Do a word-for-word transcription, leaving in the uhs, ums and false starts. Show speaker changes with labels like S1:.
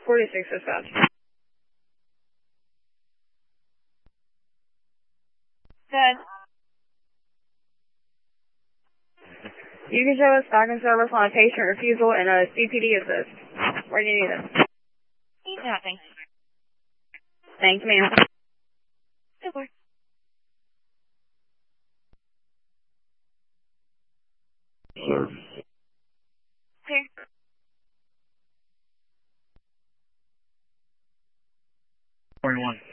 S1: forty-six dispatch. Good. You can show us back in service on a patient refusal and a C P D assist. Where do you need it?
S2: He's nothing.
S1: Thank you, ma'am.
S2: Good work.
S3: Service.
S2: Clear.
S3: twenty-one.